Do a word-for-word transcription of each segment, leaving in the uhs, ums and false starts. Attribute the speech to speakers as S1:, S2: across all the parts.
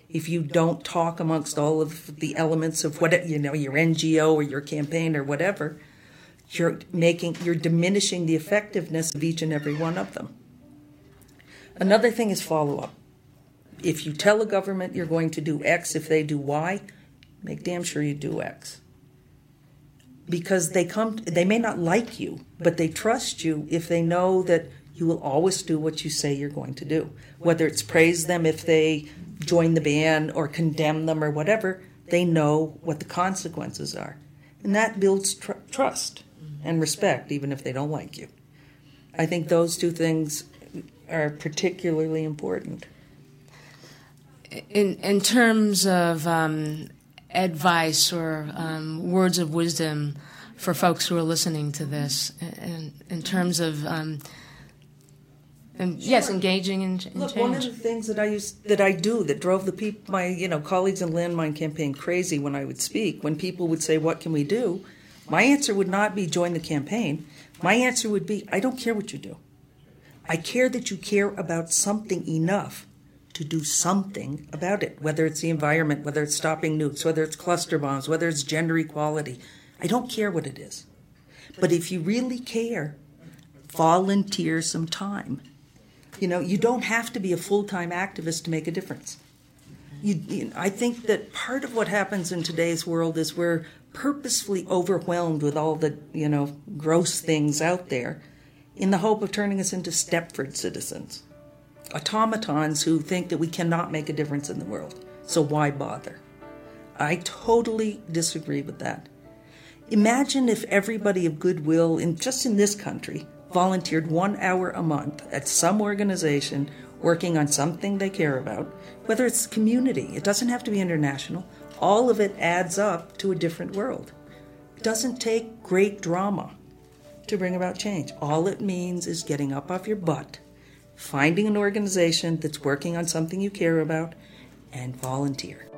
S1: if you don't talk amongst all of the elements of what, you know, your N G O or your campaign or whatever, you're making, you're diminishing the effectiveness of each and every one of them. Another thing is follow-up. If you tell a government you're going to do X, if they do Y, make damn sure you do X. Because they come, they may not like you, but they trust you if they know that you will always do what you say you're going to do. Whether it's praise them if they join the band or condemn them or whatever, they know what the consequences are. And that builds tr- trust and respect, even if they don't like you. I think those two things are particularly important.
S2: In in terms of um, advice or um, words of wisdom for folks who are listening to this, in, in terms of um, and
S1: sure.
S2: yes, engaging in, in
S1: Look,
S2: change.
S1: one of the things that I used that I do that drove the people, my you know colleagues in Landmine Campaign crazy when I would speak, when people would say, "What can we do?" My answer would not be join the campaign. My answer would be, I don't care what you do. I care that you care about something enough to do something about it, whether it's the environment, whether it's stopping nukes, whether it's cluster bombs, whether it's gender equality. I don't care what it is. But if you really care, volunteer some time. You know, you don't have to be a full-time activist to make a difference. You, you, I think that part of what happens in today's world is we're purposefully overwhelmed with all the, you know, gross things out there in the hope of turning us into Stepford citizens, automatons who think that we cannot make a difference in the world. So why bother? I totally disagree with that. Imagine if everybody of goodwill, in just in this country, volunteered one hour a month at some organization working on something they care about, whether it's community, it doesn't have to be international, all of it adds up to a different world. It doesn't take great drama to bring about change. All it means is getting up off your butt, finding an organization that's working on something you care about, and volunteer.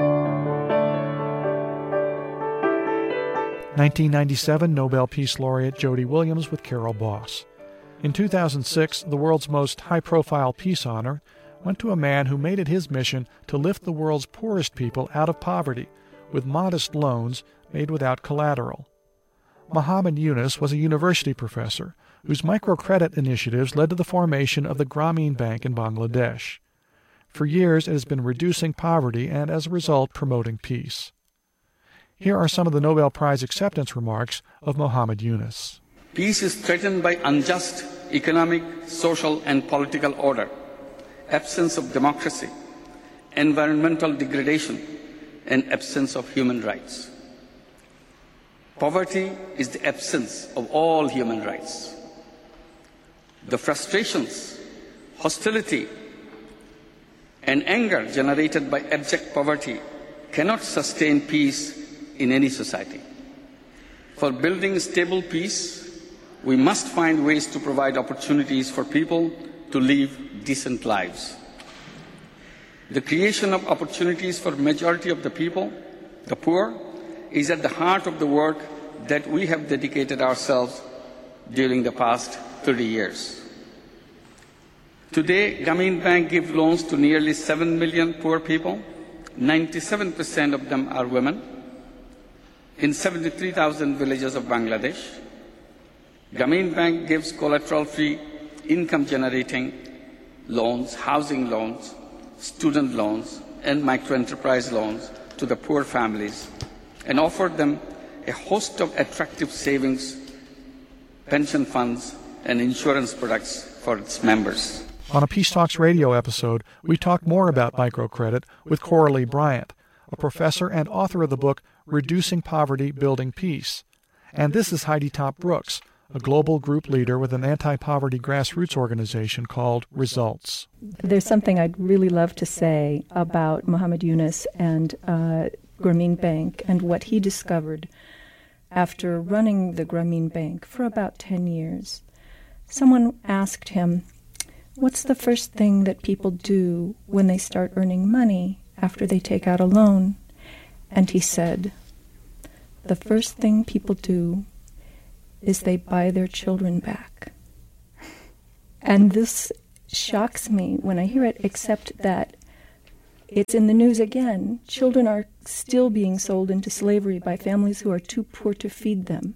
S3: nineteen ninety-seven Nobel Peace Laureate Jody Williams with Carol Boss. In two thousand six, the world's most high-profile peace honor went to a man who made it his mission to lift the world's poorest people out of poverty with modest loans made without collateral. Muhammad Yunus was a university professor whose microcredit initiatives led to the formation of the Grameen Bank in Bangladesh. For years, it has been reducing poverty and, as a result, promoting peace. Here are some of the Nobel Prize acceptance remarks of Muhammad Yunus.
S4: Peace is threatened by unjust economic, social, and political order, absence of democracy, environmental degradation, and absence of human rights. Poverty is the absence of all human rights. The frustrations, hostility, and anger generated by abject poverty cannot sustain peace in any society. For building stable peace, we must find ways to provide opportunities for people to live decent lives. The creation of opportunities for the majority of the people, the poor, is at the heart of the work that we have dedicated ourselves during the past thirty years. Today, Grameen Bank gives loans to nearly seven million poor people. ninety-seven percent of them are women. In seventy-three thousand villages of Bangladesh, Grameen Bank gives collateral-free income-generating loans, housing loans, student loans, and microenterprise loans to the poor families and offer them a host of attractive savings, pension funds, and insurance products for its members.
S3: On a Peace Talks radio episode, we talk more about microcredit with Coralie Bryant, a professor and author of the book Reducing Poverty, Building Peace. And this is Heidi Top Brooks, a global group leader with an anti-poverty grassroots organization called Results.
S5: There's something I'd really love to say about Muhammad Yunus and uh, Grameen Bank and what he discovered after running the Grameen Bank for about ten years. Someone asked him, what's the first thing that people do when they start earning money after they take out a loan? And he said, the first thing people do is they buy their children back. And this shocks me when I hear it, except that it's in the news again. Children are still being sold into slavery by families who are too poor to feed them.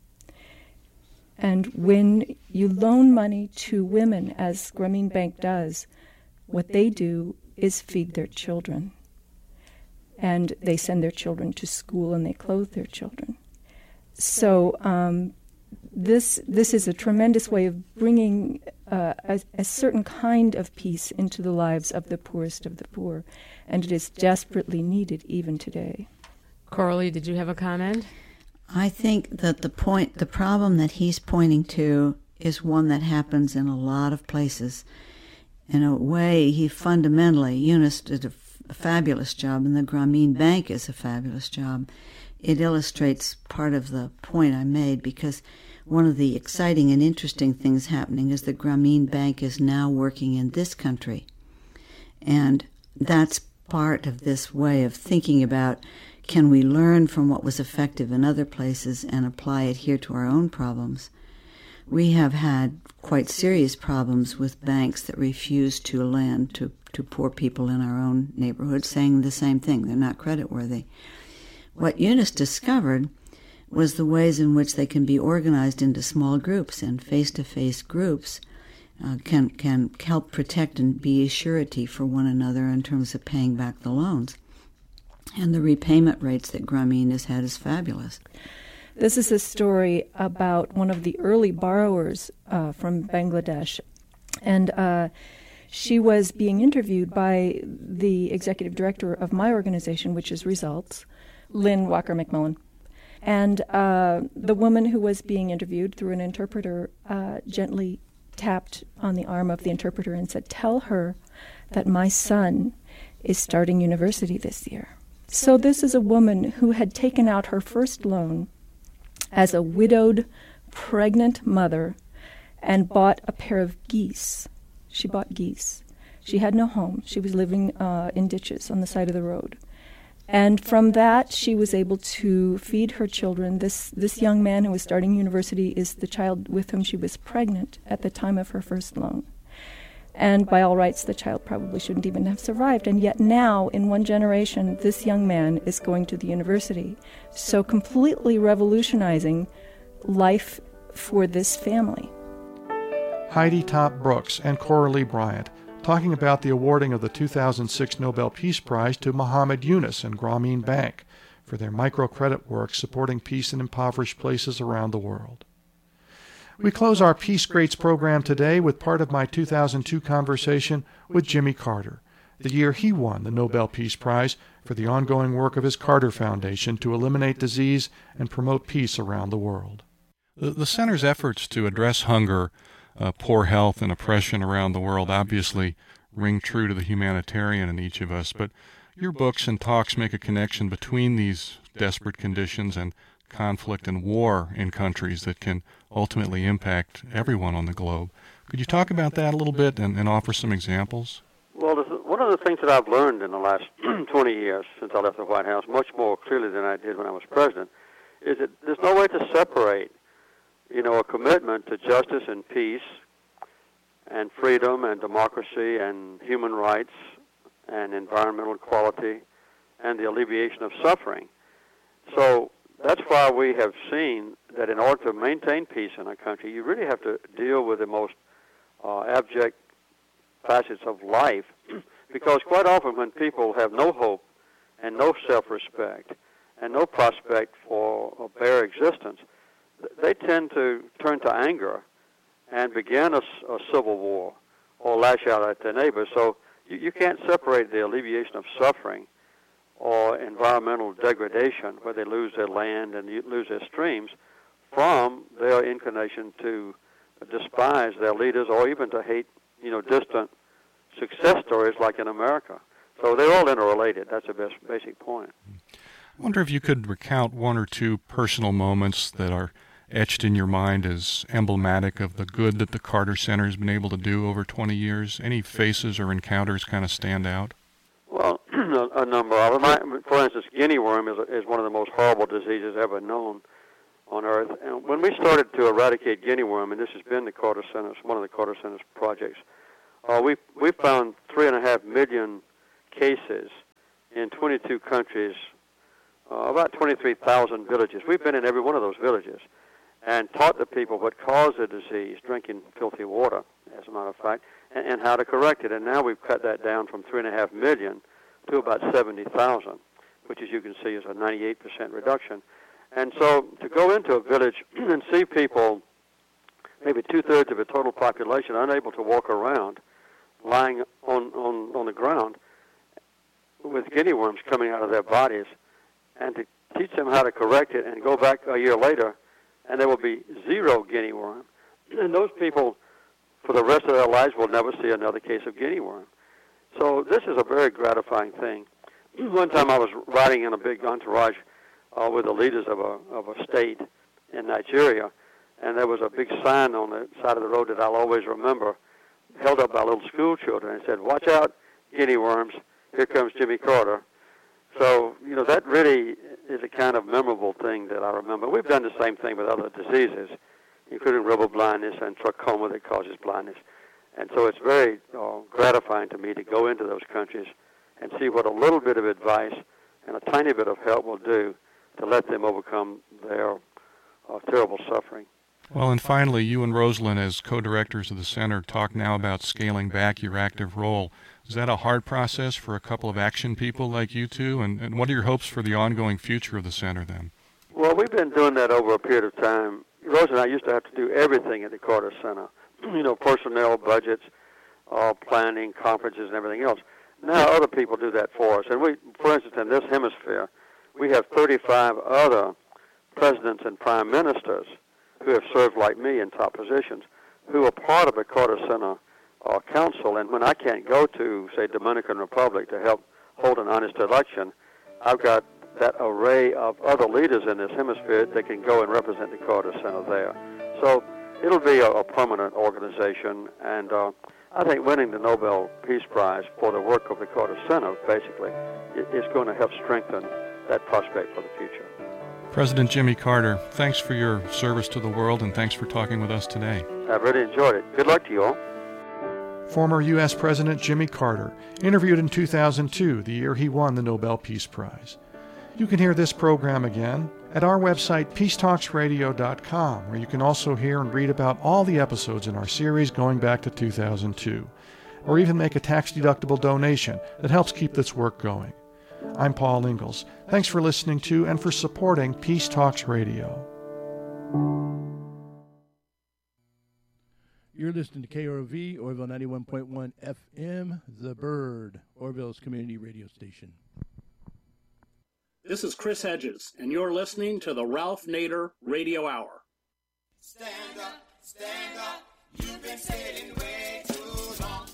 S5: And when you loan money to women, as Grameen Bank does, what they do is feed their children. And they send their children to school and they clothe their children. So um, this this is a tremendous way of bringing uh, a, a certain kind of peace into the lives of the poorest of the poor. And it is desperately needed even today.
S2: Coralie, did you have a comment?
S6: I think that the point, the problem that he's pointing to is one that happens in a lot of places. In a way, he fundamentally, Yunus did a, f- a fabulous job, and the Grameen Bank is a fabulous job. It illustrates part of the point I made, because one of the exciting and interesting things happening is the Grameen Bank is now working in this country. And that's part of this way of thinking about, can we learn from what was effective in other places and apply it here to our own problems? We have had quite serious problems with banks that refuse to lend to, to poor people in our own neighborhood, saying the same thing. They're not creditworthy. What Yunus discovered was the ways in which they can be organized into small groups, and face-to-face groups uh, can, can help protect and be a surety for one another in terms of paying back the loans. And the repayment rates that Grameen has had is fabulous.
S5: This is a story about one of the early borrowers uh, from Bangladesh. And uh, she was being interviewed by the executive director of my organization, which is Results, Lynn Walker McMillan. And uh, the woman who was being interviewed through an interpreter uh, gently tapped on the arm of the interpreter and said, "Tell her that my son is starting university this year." So this is a woman who had taken out her first loan as a widowed, pregnant mother and bought a pair of geese. She bought geese. She had no home. She was living uh, in ditches on the side of the road. And from that, she was able to feed her children. This this young man who was starting university is the child with whom she was pregnant at the time of her first loan. And by all rights, the child probably shouldn't even have survived. And yet now, in one generation, this young man is going to the university. So completely revolutionizing life for this family.
S3: Heidi Top Brooks and Coralie Bryant talking about the awarding of the two thousand six Nobel Peace Prize to Muhammad Yunus and Grameen Bank for their microcredit work supporting peace in impoverished places around the world. We close our Peace Greats program today with part of my two thousand two conversation with Jimmy Carter, the year he won the Nobel Peace Prize for the ongoing work of his Carter Foundation to eliminate disease and promote peace around the world. The, the center's efforts to address hunger, uh, poor health, and oppression around the world obviously ring true to the humanitarian in each of us, but your books and talks make a connection between these desperate conditions and conflict and war in countries that can ultimately impact everyone on the globe. Could you talk about that a little bit and, and offer some examples?
S7: Well, one of the things that I've learned in the last twenty years since I left the White House, much more clearly than I did when I was president, is that there's no way to separate, you know, a commitment to justice and peace and freedom and democracy and human rights and environmental equality and the alleviation of suffering. So that's why we have seen that in order to maintain peace in a country, you really have to deal with the most uh, abject facets of life, because quite often when people have no hope and no self-respect and no prospect for a bare existence, they tend to turn to anger and begin a, a civil war or lash out at their neighbors. So you, you can't separate the alleviation of suffering or environmental degradation, where they lose their land and lose their streams, from their inclination to despise their leaders or even to hate, you know, distant success stories like in America. So they're all interrelated. That's the best basic point.
S3: I wonder if you could recount one or two personal moments that are etched in your mind as emblematic of the good that the Carter Center has been able to do over twenty years. Any faces or encounters kind of stand out?
S7: Well, a, a number of them. For instance, guinea worm is, is one of the most horrible diseases ever known on Earth. And when we started to eradicate guinea worm, and this has been the Carter Center's, one of the Carter Center's projects, uh, we we found three and a half million cases in twenty-two countries, uh, about twenty-three thousand villages. We've been in every one of those villages and taught the people what caused the disease, drinking filthy water, as a matter of fact, and, and how to correct it. And now we've cut that down from three and a half million to about seventy thousand, which, as you can see, is a ninety-eight percent reduction. And so to go into a village and see people, maybe two-thirds of the total population, unable to walk around, lying on, on, on the ground with guinea worms coming out of their bodies, and to teach them how to correct it and go back a year later, and there will be zero guinea worm. And those people, for the rest of their lives, will never see another case of guinea worm. So this is a very gratifying thing. One time I was riding in a big entourage uh, with the leaders of a, of a state in Nigeria, and there was a big sign on the side of the road that I'll always remember, held up by little school children, and said, "Watch out, guinea worms, here comes Jimmy Carter." So, you know, that really is a kind of memorable thing that I remember. We've done the same thing with other diseases, including river blindness and trachoma that causes blindness. And so it's very uh, gratifying to me to go into those countries and see what a little bit of advice and a tiny bit of help will do to let them overcome their uh, terrible suffering.
S3: Well, and finally, you and Rosalind, as co-directors of the center, talk now about scaling back your active role. Is that a hard process for a couple of action people like you two? And, and what are your hopes for the ongoing future of the center then?
S7: Well, we've been doing that over a period of time. Rose and I used to have to do everything at the Carter Center. You know, personnel, budgets, uh, planning, conferences, and everything else. Now other people do that for us. And we, for instance, in this hemisphere, we have thirty-five other presidents and prime ministers who have served like me in top positions, who are part of the Carter Center uh, Council. And when I can't go to, say, Dominican Republic to help hold an honest election, I've got that array of other leaders in this hemisphere that can go and represent the Carter Center there. So it'll be a, a permanent organization, and uh, I think winning the Nobel Peace Prize for the work of the Carter Center, basically, is going to help strengthen that prospect for the future.
S3: President Jimmy Carter, thanks for your service to the world, and thanks for talking with us today.
S7: I've really enjoyed it. Good luck to you all.
S3: Former U S President Jimmy Carter, interviewed in two thousand two, the year he won the Nobel Peace Prize. You can hear this program again at our website, peace talks radio dot com, where you can also hear and read about all the episodes in our series going back to two thousand two, or even make a tax-deductible donation that helps keep this work going. I'm Paul Ingalls. Thanks for listening to and for supporting Peace Talks Radio.
S8: You're listening to K R O V, Orville ninety-one point one F M, The Bird, Orville's community radio station.
S9: This is Chris Hedges, and you're listening to the Ralph Nader Radio Hour.
S10: Stand up, stand up, you've been sailing way too long.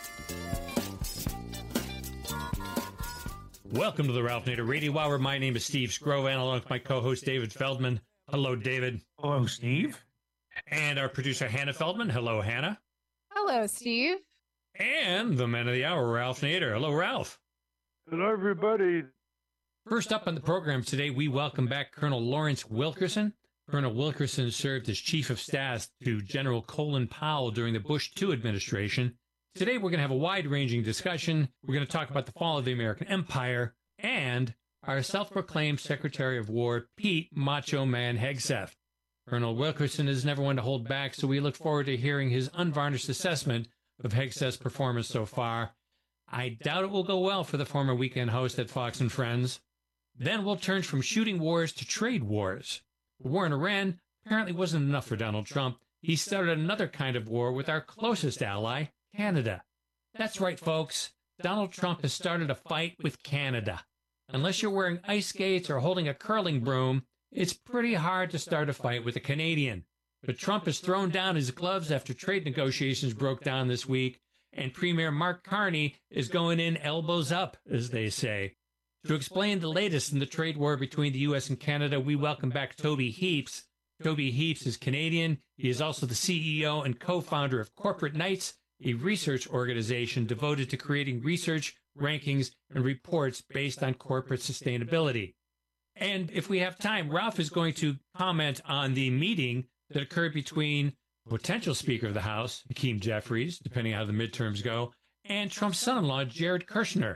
S11: Welcome to the Ralph Nader Radio Hour. My name is Steve Scrovan, along with my co-host David Feldman. Hello, David.
S12: Hello, Steve.
S11: And our producer Hannah Feldman. Hello, Hannah.
S13: Hello, Steve.
S11: And the man of the hour, Ralph Nader. Hello, Ralph.
S14: Hello, everybody.
S11: First up on the program today, we welcome back Colonel Lawrence Wilkerson. Colonel Wilkerson served as Chief of Staff to General Colin Powell during the Bush two administration. Today, we're going to have a wide-ranging discussion. We're going to talk about the fall of the American Empire and our self-proclaimed Secretary of War, Pete Macho Man Hegseth. Colonel Wilkerson is never one to hold back, so we look forward to hearing his unvarnished assessment of Hegseth's performance so far. I doubt it will go well for the former weekend host at Fox and Friends. Then we'll turn from shooting wars to trade wars. The war in Iran apparently wasn't enough for Donald Trump. He started another kind of war with our closest ally, Canada. That's right, folks. Donald Trump has started a fight with Canada. Unless you're wearing ice skates or holding a curling broom, it's pretty hard to start a fight with a Canadian. But Trump has thrown down his gloves after trade negotiations broke down this week, and Premier Mark Carney is going in elbows up, as they say. To explain the latest in the trade war between the U S and Canada, we welcome back Toby Heaps. Toby Heaps is Canadian. He is also the C E O and co-founder of Corporate Knights, a research organization devoted to creating research, rankings, and reports based on corporate sustainability. And if we have time, Ralph is going to comment on the meeting that occurred between potential Speaker of the House, Hakeem Jeffries, depending on how the midterms go, and Trump's son-in-law, Jared Kushner.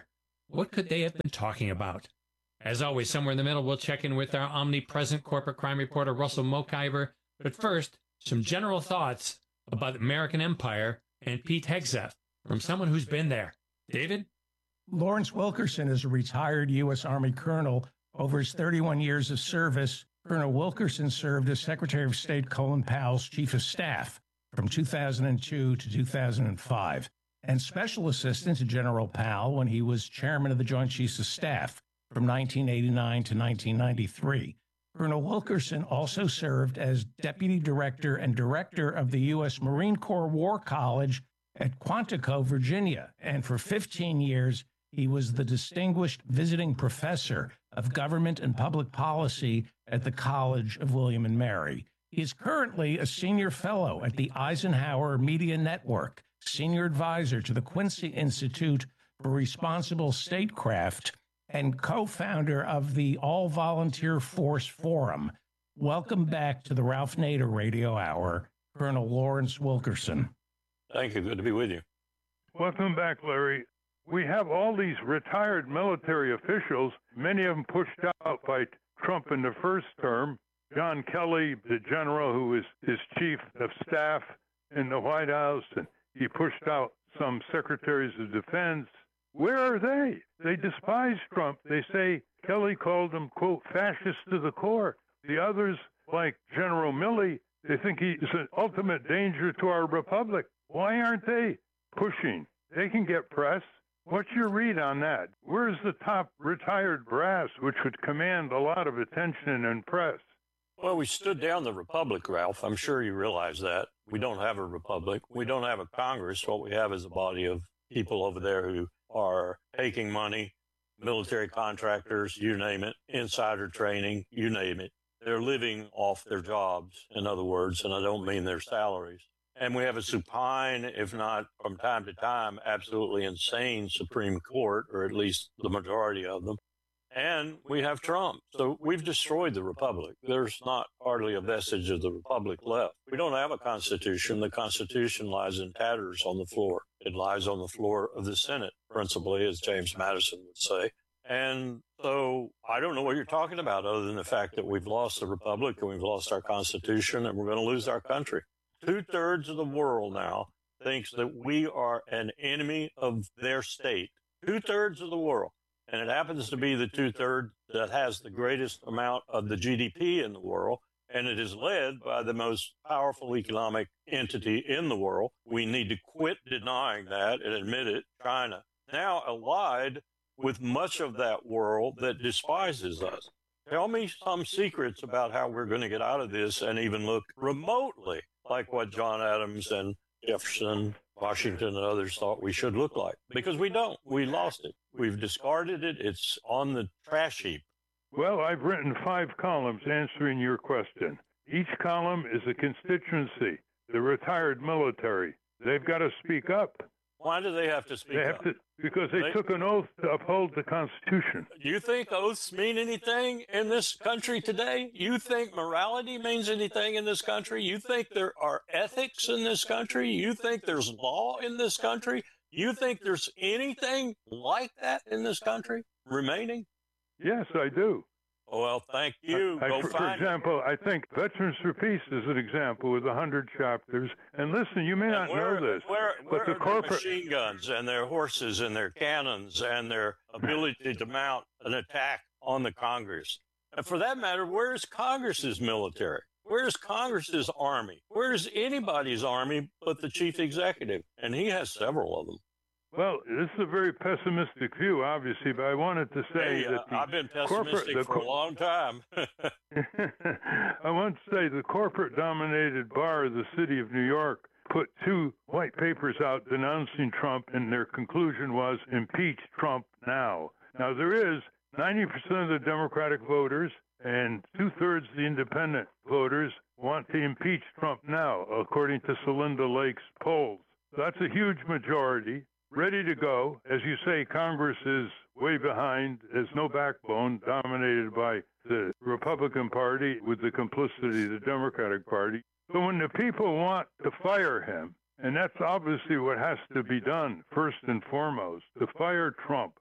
S11: What could they have been talking about? As always, somewhere in the middle, we'll check in with our omnipresent corporate crime reporter, Russell Mokhiber. But first, some general thoughts about the American Empire and Pete Hegseth from someone who's been there. David?
S12: Lawrence Wilkerson is a retired U S. Army colonel. Over his thirty-one years of service, Colonel Wilkerson served as Secretary of State Colin Powell's Chief of Staff from two thousand two to two thousand five, and Special Assistant to General Powell when he was Chairman of the Joint Chiefs of Staff from nineteen eighty-nine to nineteen ninety-three. Colonel Wilkerson also served as Deputy Director and Director of the U S. Marine Corps War College at Quantico, Virginia, and for fifteen years, he was the Distinguished Visiting Professor of Government and Public Policy at the College of William and Mary. He is currently a Senior Fellow at the Eisenhower Media Network, Senior Advisor to the Quincy Institute for Responsible Statecraft, and co-founder of the All Volunteer Force Forum. Welcome back to the Ralph Nader Radio Hour, Colonel Lawrence Wilkerson.
S13: Thank you. Good to be with you.
S14: Welcome back, Larry. We have all these retired military officials, many of them pushed out by Trump in the first term. John Kelly, the general who was his chief of staff in the White House, and he pushed out some secretaries of defense. Where are they? They despise Trump. They say Kelly called him, quote, fascist to the core. The others, like General Milley, they think he's an ultimate danger to our republic. Why aren't they pushing? They can get press. What's your read on that? Where's the top retired brass, which would command a lot of attention and press?
S13: Well, we stood down the republic, Ralph. I'm sure you realize that. We don't have a republic. We don't have a Congress. What we have is a body of people over there who are taking money, military contractors, you name it, insider training, you name it. They're living off their jobs, in other words, and I don't mean their salaries. And we have a supine, if not from time to time, absolutely insane Supreme Court, or at least the majority of them. And we have Trump. So we've destroyed the republic. There's not hardly a vestige of the republic left. We don't have a constitution. The Constitution lies in tatters on the floor. It lies on the floor of the Senate, principally, as James Madison would say. And so I don't know what you're talking about other than the fact that we've lost the republic and we've lost our Constitution and we're going to lose our country. Two-thirds of the world now thinks that we are an enemy of their state. Two-thirds of the world. And it happens to be the two-thirds that has the greatest amount of the G D P in the world, and it is led by the most powerful economic entity in the world. We need to quit denying that and admit it, China. Now allied with much of that world that despises us. Tell me some secrets about how we're going to get out of this and even look remotely like what John Adams and Jefferson, Washington, and others thought we should look like. Because we don't. We lost it. We've discarded it. It's on the trash heap.
S14: Well, I've written five columns answering your question. Each column is a constituency, the retired military. They've got to speak up.
S13: Why do they have to speak
S14: they have
S13: up?
S14: To, because they, they took an oath to uphold the Constitution.
S13: You think oaths mean anything in this country today? You think morality means anything in this country? You think there are ethics in this country? You think there's law in this country? You think there's anything like that in this country remaining?
S14: Yes, I do.
S13: Well, thank you.
S14: I,
S13: Go
S14: I, for,
S13: find
S14: for example, it. I think Veterans for Peace is an example with one hundred chapters. And listen, you may
S13: and
S14: not
S13: where,
S14: know this,
S13: where,
S14: but
S13: where
S14: the
S13: are
S14: corporate
S13: their machine guns and their horses and their cannons and their ability to mount an attack on the Congress? And for that matter, where's Congress's military? Where's Congress's army? Where's anybody's army but the chief executive? And he has several of them.
S14: Well, this is a very pessimistic view, obviously, but I wanted to say
S13: hey,
S14: that
S13: uh,
S14: the
S13: I've been pessimistic
S14: corporate,
S13: for a long time.
S14: I want to say the corporate-dominated bar of the city of New York put two white papers out denouncing Trump, and their conclusion was impeach Trump now. Now, there is ninety percent of the Democratic voters and two-thirds of the independent voters want to impeach Trump now, according to Celinda Lake's polls. So that's a huge majority. Ready to go. As you say, Congress is way behind. There's no backbone, dominated by the Republican Party with the complicity of the Democratic Party. So when the people want to fire him, and that's obviously what has to be done first and foremost, to fire Trump,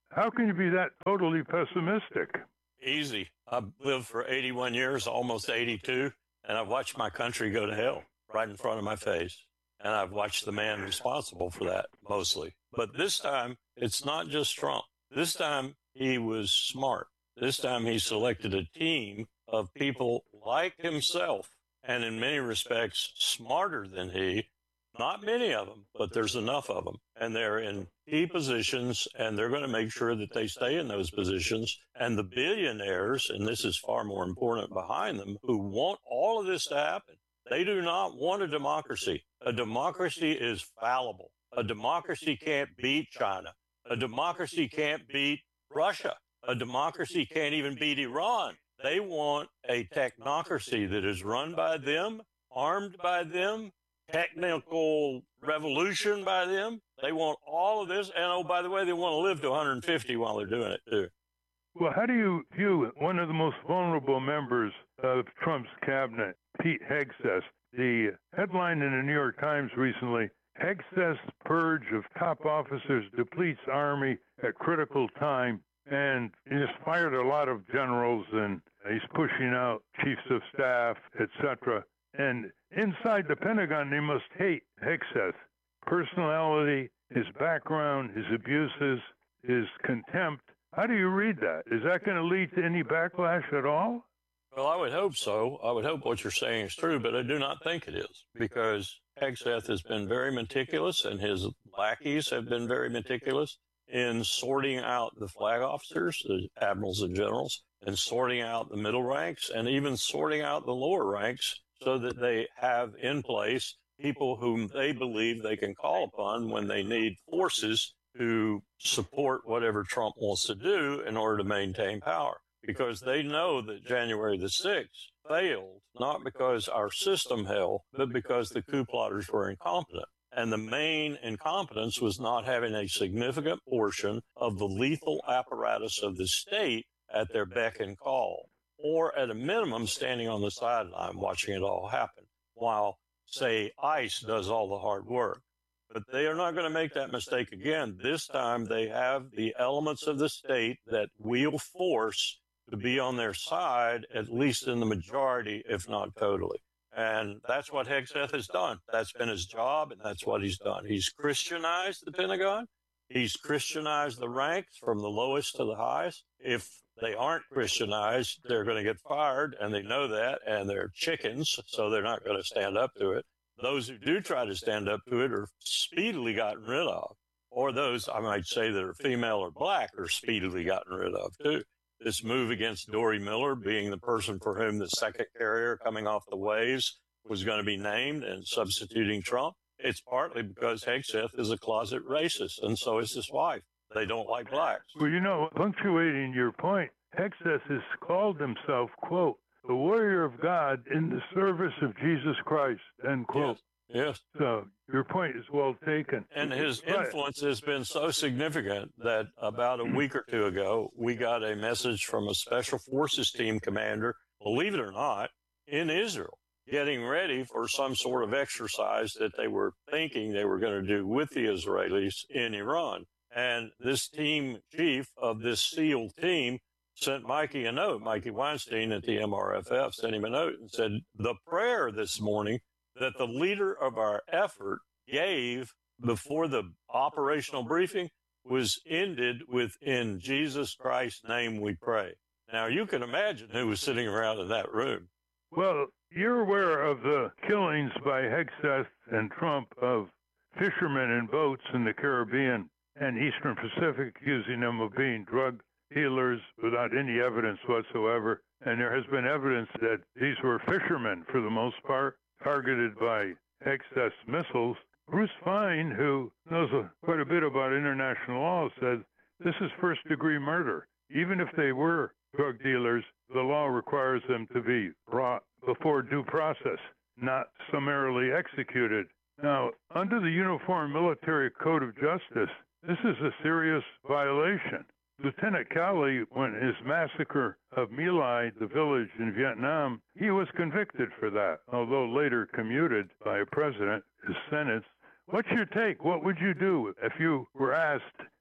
S14: How can you be that totally pessimistic?
S13: Easy. I've lived for eighty-one years, almost eighty-two, and I've watched my country go to hell right in front of my face. And I've watched the man responsible for that mostly. But this time, it's not just Trump. This time, he was smart. This time, he selected a team of people like himself, and in many respects, smarter than he. Not many of them, but there's enough of them. And they're in key positions, and they're going to make sure that they stay in those positions. And the billionaires, and this is far more important behind them, who want all of this to happen, they do not want a democracy. A democracy is fallible. A democracy can't beat China. A democracy can't beat Russia. A democracy can't even beat Iran. They want a technocracy that is run by them, armed by them, technical revolution by them. They want all of this. And, oh, by the way, they want to live to one hundred fifty while they're doing it, too.
S14: Well, how do you view one of the most vulnerable members of Trump's cabinet, Pete Hegseth? The headline in the New York Times recently, Hegseth's purge of top officers depletes Army at critical time, and he's fired a lot of generals, and he's pushing out chiefs of staff, et cetera. And inside the Pentagon, they must hate Hegseth. Personality, his background, his abuses, his contempt. How do you read that? Is that going to lead to any backlash at all?
S13: Well, I would hope so. I would hope what you're saying is true, but I do not think it is, because Hegseth has been very meticulous, and his lackeys have been very meticulous in sorting out the flag officers, the admirals and generals, and sorting out the middle ranks, and even sorting out the lower ranks, so that they have in place people whom they believe they can call upon when they need forces to support whatever Trump wants to do in order to maintain power. Because they know that January the sixth failed, not because our system held, but because the coup plotters were incompetent. And the main incompetence was not having a significant portion of the lethal apparatus of the state at their beck and call, or at a minimum standing on the sideline watching it all happen, while, say, ICE does all the hard work. But they are not going to make that mistake again. This time they have the elements of the state that will force to be on their side, at least in the majority, if not totally. And that's what Hegseth has done. That's been his job, and that's what he's done. He's Christianized the Pentagon. He's Christianized the ranks from the lowest to the highest. If they aren't Christianized, they're going to get fired, and they know that, and they're chickens, so they're not going to stand up to it. Those who do try to stand up to it are speedily gotten rid of, or those, I might say, that are female or black are speedily gotten rid of, too. This move against Dory Miller being the person for whom the second carrier coming off the waves was going to be named and substituting Trump, it's partly because Hegseth is a closet racist, and so is his wife. They don't like blacks.
S14: Well, you know, punctuating your point, Hegseth has called himself, quote, the warrior of God in the service of Jesus Christ, end quote.
S13: Yes. Yes.
S14: So your point is well taken.
S13: And his influence has been so significant that about a week or two ago, we got a message from a special forces team commander, believe it or not, in Israel, getting ready for some sort of exercise that they were thinking they were going to do with the Israelis in Iran. And this team chief of this SEAL team sent Mikey a note. Mikey Weinstein at the M R F F sent him a note and said, the prayer this morning that the leader of our effort gave before the operational briefing was ended with, in Jesus Christ's name we pray. Now, you can imagine who was sitting around in that room.
S14: Well, you're aware of the killings by Hegseth and Trump of fishermen in boats in the Caribbean and Eastern Pacific, accusing them of being drug dealers without any evidence whatsoever. And there has been evidence that these were fishermen, for the most part, targeted by Hegseth's missiles. Bruce Fein, who knows a, quite a bit about international law, said this is first-degree murder. Even if they were drug dealers, the law requires them to be brought before due process, not summarily executed. Now, under the Uniform Military Code of Justice, this is a serious violation. Lieutenant Cowley, when his massacre of My Lai, the village in Vietnam, he was convicted for that, although later commuted by a president, his sentence. What's your take? What would you do if you were asked,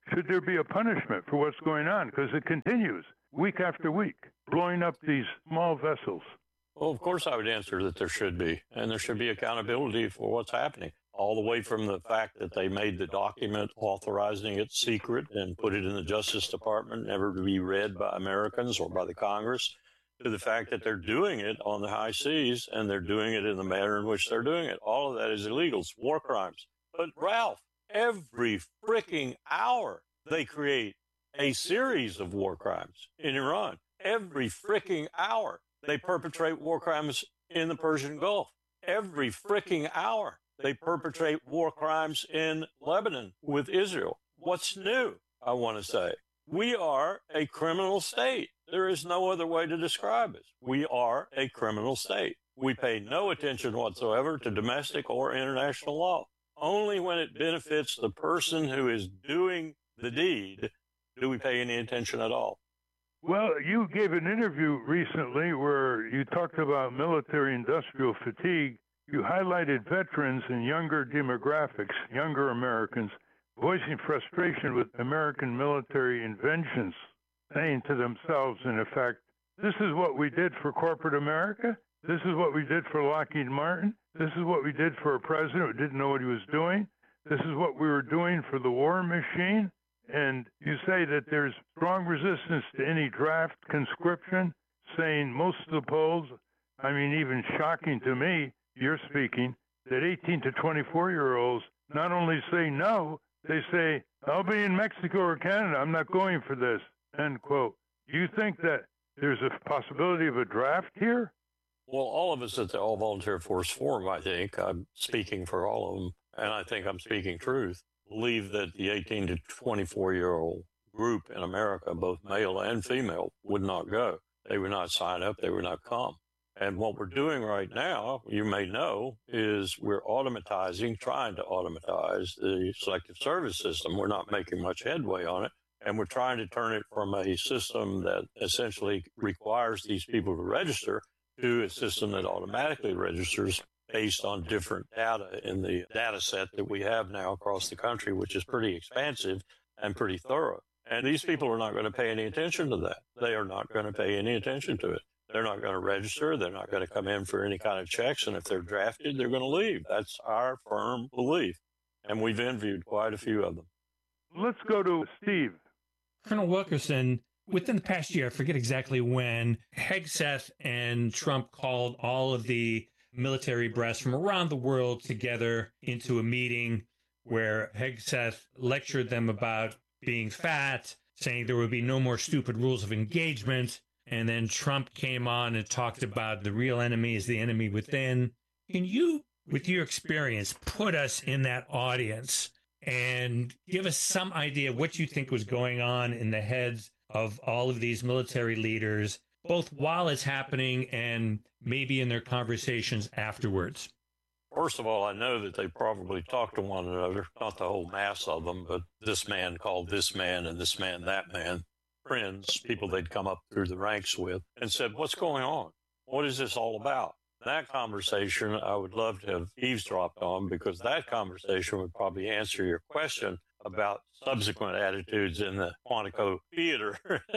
S14: should there be a punishment for what's going on? Because it continues week after week, blowing up these small vessels.
S13: Well, of course I would answer that there should be, and there should be accountability for what's happening, all the way from the fact that they made the document authorizing it secret and put it in the Justice Department, never to be read by Americans or by the Congress, to the fact that they're doing it on the high seas and they're doing it in the manner in which they're doing it. All of that is illegal. It's war crimes. But, Ralph, every freaking hour they create a series of war crimes in Iran. Every freaking hour they perpetrate war crimes in the Persian Gulf. Every freaking hour they perpetrate war crimes in Lebanon with Israel. What's new, I want to say? We are a criminal state. There is no other way to describe it. We are a criminal state. We pay no attention whatsoever to domestic or international law. Only when it benefits the person who is doing the deed do we pay any attention at all.
S14: Well, you gave an interview recently where you talked about military-industrial fatigue. You highlighted veterans and younger demographics, younger Americans, voicing frustration with American military inventions, saying to themselves, in effect, this is what we did for corporate America? This is what we did for Lockheed Martin? This is what we did for a president who didn't know what he was doing? This is what we were doing for the war machine? And you say that there's strong resistance to any draft conscription, saying most of the polls, I mean, even shocking to me, you're speaking, that eighteen to twenty-four-year-olds not only say no, they say, I'll be in Mexico or Canada, I'm not going for this, end quote. Do you think that there's a possibility of a draft here?
S13: Well, all of us at the All Volunteer Force Forum, I think, I'm speaking for all of them, and I think I'm speaking truth, believe that the eighteen to twenty-four-year-old group in America, both male and female, would not go. They would not sign up. They would not come. And what we're doing right now, you may know, is we're automatizing, trying to automatize the selective service system. We're not making much headway on it. And we're trying to turn it from a system that essentially requires these people to register to a system that automatically registers based on different data in the data set that we have now across the country, which is pretty expansive and pretty thorough. And these people are not going to pay any attention to that. They are not going to pay any attention to it. They're not going to register. They're not going to come in for any kind of checks. And if they're drafted, they're going to leave. That's our firm belief. And we've interviewed quite a few of them.
S14: Let's go to Steve.
S11: Colonel Wilkerson, within the past year, I forget exactly when, Hegseth and Trump called all of the military brass from around the world together into a meeting where Hegseth lectured them about being fat, saying there would be no more stupid rules of engagement. And then Trump came on and talked about the real enemy is the enemy within. Can you, with your experience, put us in that audience and give us some idea of what you think was going on in the heads of all of these military leaders, both while it's happening and maybe in their conversations afterwards?
S13: First of all, I know that they probably talked to one another, not the whole mass of them, but this man called this man and this man that man, friends, people they'd come up through the ranks with, and said, what's going on? What is this all about? That conversation I would love to have eavesdropped on, because that conversation would probably answer your question about subsequent attitudes in the Quantico theater,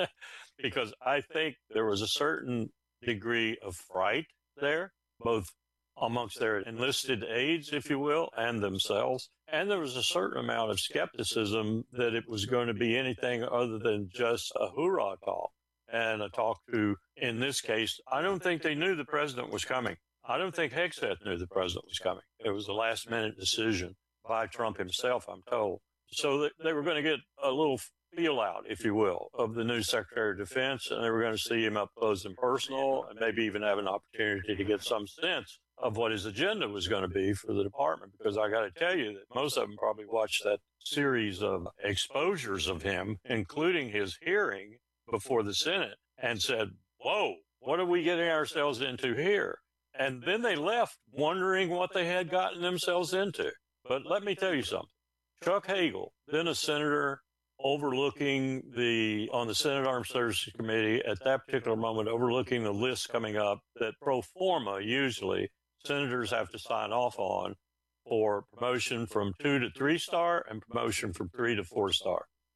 S13: because I think there was a certain degree of fright there, both amongst their enlisted aides, if you will, and themselves. And there was a certain amount of skepticism that it was going to be anything other than just a hoorah talk. And a talk to, in this case, I don't think they knew the president was coming. I don't think Hegseth knew the president was coming. It was a last minute decision by Trump himself, I'm told. So that they were going to get a little feel out, if you will, of the new Secretary of Defense, and they were going to see him up close and personal, and maybe even have an opportunity to get some sense of what his agenda was going to be for the department. Because I got to tell you that most of them probably watched that series of exposures of him, including his hearing before the Senate, and said, whoa, what are we getting ourselves into here? And then they left wondering what they had gotten themselves into. But let me tell you something. Chuck Hagel, then a senator overlooking the, on the Senate Armed Services Committee at that particular moment, overlooking the list coming up that pro forma usually senators have to sign off on for promotion from two to three star and promotion from three to four star.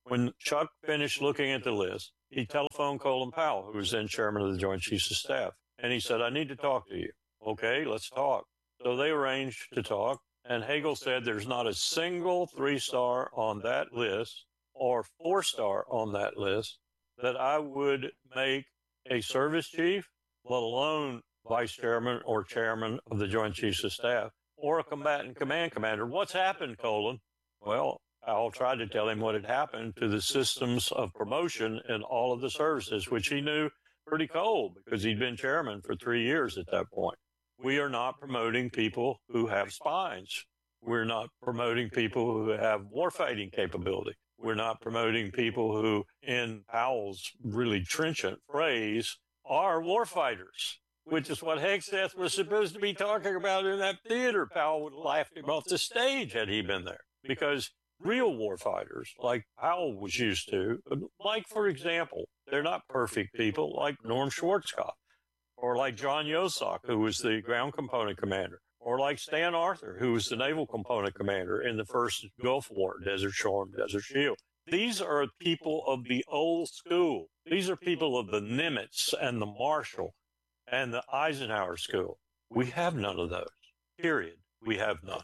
S13: When Chuck finished looking at the list, he telephoned Colin Powell, who was then chairman of the Joint Chiefs of Staff, and he said, I need to talk to you. Okay, let's talk. So they arranged to talk, and Hagel said there's not a single three-star on that list or four-star on that list that I would make a service chief, let alone vice chairman or chairman of the Joint Chiefs of Staff, or a combatant command commander. What's happened, Colin? Well, Powell tried to tell him what had happened to the systems of promotion in all of the services, which he knew pretty cold because he'd been chairman for three years at that point. We are not promoting people who have spines. We're not promoting people who have warfighting capability. We're not promoting people who, in Powell's really trenchant phrase, are warfighters, which is what Hegseth was supposed to be talking about in that theater. Powell would have laughed him off the stage had he been there, because real warfighters, like Powell was used to, like, for example, they're not perfect people like Norm Schwarzkopf, or like John Yosak, who was the ground component commander, or like Stan Arthur, who was the naval component commander in the first Gulf War, Desert Storm, Desert Shield. These are people of the old school. These are people of the Nimitz and the Marshall and the Eisenhower school. We have none of those, period. We have none.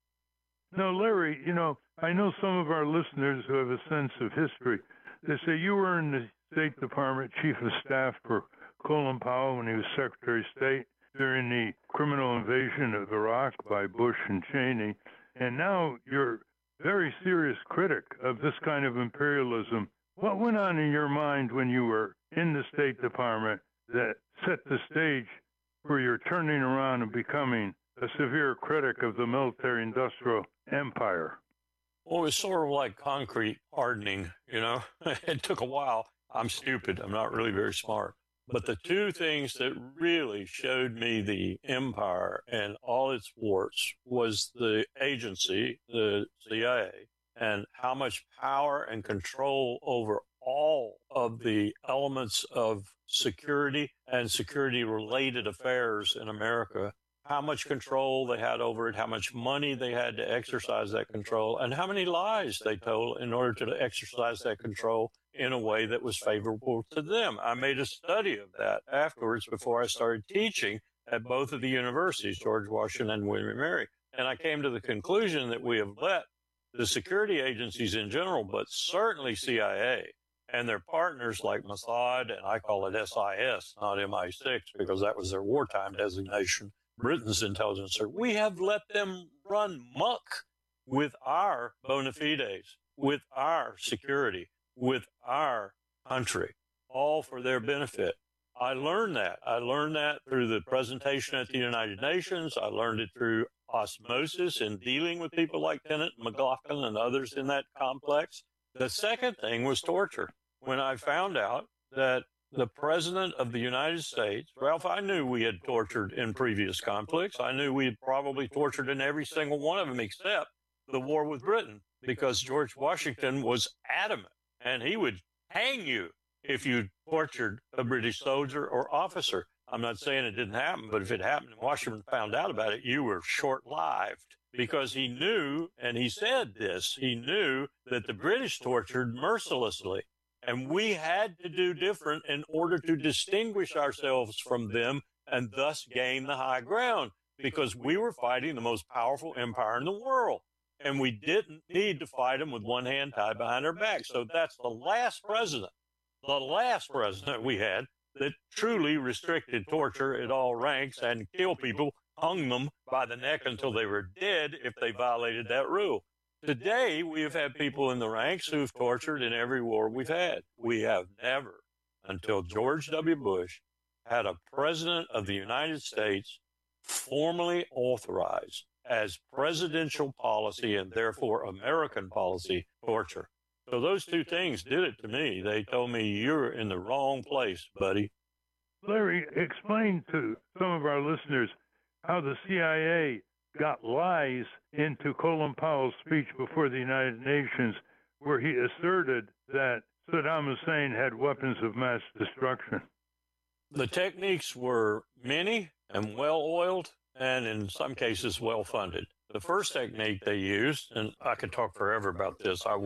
S14: No, Larry, you know, I know some of our listeners who have a sense of history. They say you were in the State Department Chief of Staff for Colin Powell when he was Secretary of State during the criminal invasion of Iraq by Bush and Cheney, and now you're a very serious critic of this kind of imperialism. What went on in your mind when you were in the State Department that set the stage for your turning around and becoming a severe critic of the military-industrial empire?
S13: Well, it was sort of like concrete hardening, you know. It took a while. I'm stupid. I'm not really very smart. But the two things that really showed me the empire and all its warts was the agency, the C I A, and how much power and control over all of the elements of security and security-related affairs in America, how much control they had over it, how much money they had to exercise that control, and how many lies they told in order to exercise that control in a way that was favorable to them. I made a study of that afterwards before I started teaching at both of the universities, George Washington and William and Mary. And I came to the conclusion that we have let the security agencies in general, but certainly C I A and their partners like Mossad, and I call it S I S, not M I six, because that was their wartime designation, Britain's intelligence service. We have let them run muck with our bona fides, with our security, with our country, all for their benefit. I learned that. I learned that through the presentation at the United Nations. I learned it through osmosis in dealing with people like Tennant and McLaughlin and others in that complex. The second thing was torture. When I found out that the President of the United States, Ralph, I knew we had tortured in previous conflicts. I knew we had probably tortured in every single one of them except the war with Britain, because George Washington was adamant, and he would hang you if you tortured a British soldier or officer. I'm not saying it didn't happen, but if it happened and Washington found out about it, you were short-lived, because he knew, and he said this, he knew that the British tortured mercilessly, and we had to do different in order to distinguish ourselves from them and thus gain the high ground, because we were fighting the most powerful empire in the world. And we didn't need to fight them with one hand tied behind our back. So that's the last president, the last president we had that truly restricted torture at all ranks and killed people, hung them by the neck until they were dead if they violated that rule. Today, we have had people in the ranks who've tortured in every war we've had. We have never, until George W. Bush, had a president of the United States formally authorized as presidential policy and therefore American policy torture. So those two things did it to me. They told me, you're in the wrong place, buddy.
S14: Larry, explain to some of our listeners how the C I A got lies into Colin Powell's speech before the United Nations, where he asserted that Saddam Hussein had weapons of mass destruction.
S13: The techniques were many and well-oiled, and in some cases well-funded. The first technique they used, and I could talk forever about this, I won't,